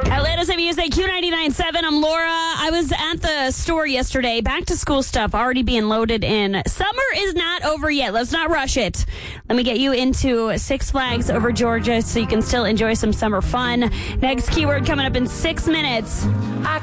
Atlanta's Music, Q99.7. I'm Laura. I was at the store yesterday. Back to school stuff already being loaded in. Summer is not over yet. Let's not rush it. Let me get you into Six Flags over Georgia so you can still enjoy some summer fun. Next keyword coming up in 6 minutes.